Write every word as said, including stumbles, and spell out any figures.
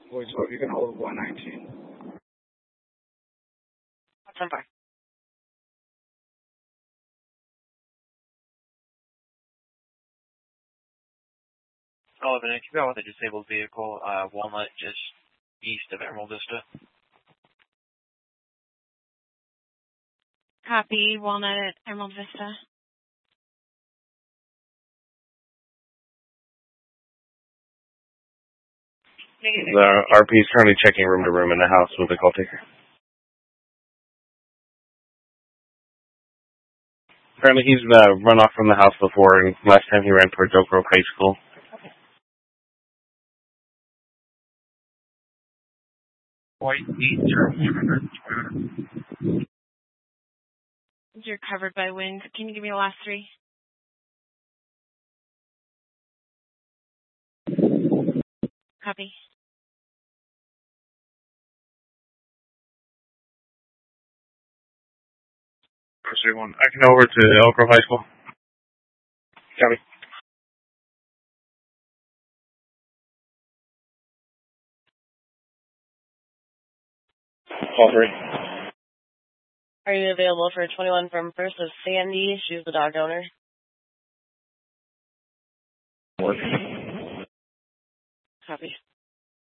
Voice over, you can hold one nineteen. ten five. eleven, if you got with a disabled vehicle, uh, Walnut, just east of Emerald Vista. Copy, Walnut at Emerald Vista. The R P is currently checking room to room in the house with the call taker. Apparently he's uh, run off from the house before, and last time he ran towards Oak Grove High School. White eight zero. You're covered by wind. Can you give me the last three? Copy. Pursuit one. I can over to Oak Grove High School. Copy. Call three. Are you available for twenty-one from First of Sandy? She's the dog owner. Work. Copy.